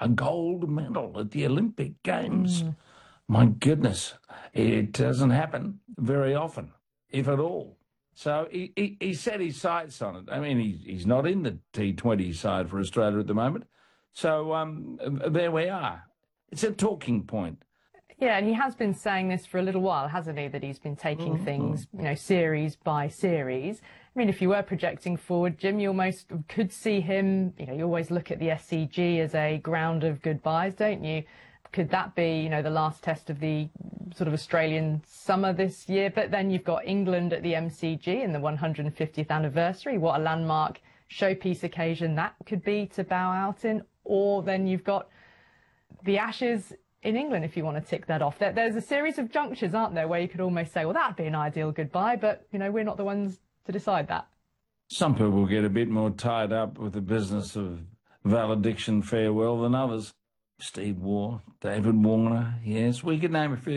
a gold medal at the Olympic Games. My goodness, it doesn't happen very often, if at all. So he set his sights on it. I mean, he's not in the T20 side for Australia at the moment. So there we are. It's a talking point. Yeah, and he has been saying this for a little while, hasn't he, that he's been taking things, series by series. I mean, if you were projecting forward, Jim, you almost could see him, you always look at the SCG as a ground of goodbyes, don't you? Could that be, the last test of the sort of Australian summer this year? But then you've got England at the MCG in the 150th anniversary. What a landmark showpiece occasion that could be to bow out in. Or then you've got the Ashes in England, if you want to tick that off. There's a series of junctures, aren't there, where you could almost say, well, that'd be an ideal goodbye, but, we're not the ones to decide that. Some people get a bit more tied up with the business of valediction farewell than others. Steve Waugh, David Warner, yes, we could name a few.